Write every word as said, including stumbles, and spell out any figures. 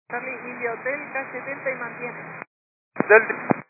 Charlie India Hotel, K setenta y mantiene. Delta.